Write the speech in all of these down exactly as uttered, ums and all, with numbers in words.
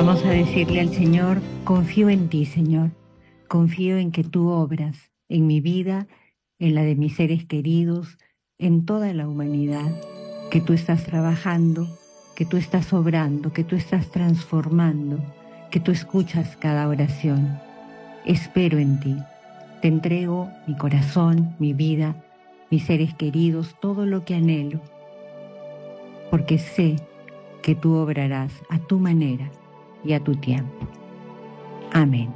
Vamos a decirle al Señor, confío en ti, Señor. Confío en que tú obras en mi vida, en la de mis seres queridos, en toda la humanidad, que tú estás trabajando, que tú estás obrando, que tú estás transformando, que tú escuchas cada oración. Espero en ti. Te entrego mi corazón, mi vida, mis seres queridos, todo lo que anhelo, porque sé que tú obrarás a tu manera y a tu tiempo. Amén.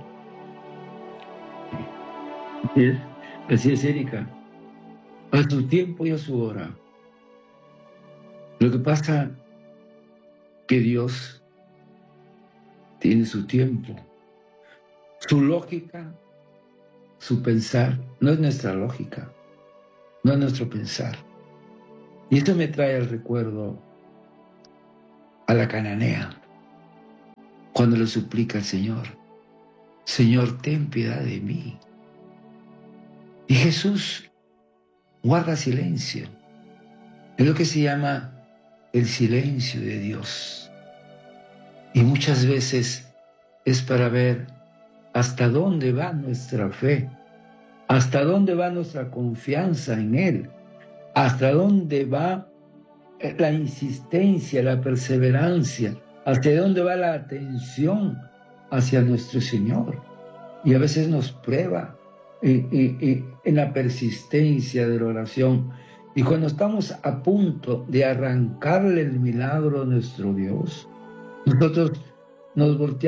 Así es, así es, Erika. A su tiempo y a su hora. Lo que pasa que Dios tiene su tiempo. Su lógica, su pensar, no es nuestra lógica, no es nuestro pensar. Y esto me trae al recuerdo a la cananea, cuando le suplica al Señor, Señor, ten piedad de mí. Y Jesús guarda silencio. Es lo que se llama el silencio de Dios. Y muchas veces es para ver hasta dónde va nuestra fe, hasta dónde va nuestra confianza en Él, hasta dónde va la insistencia, la perseverancia, hasta dónde va la atención hacia nuestro Señor. Y a veces nos prueba y, y, y en la persistencia de la oración. Y cuando estamos a punto de arrancarle el milagro a nuestro Dios, nosotros nos volteamos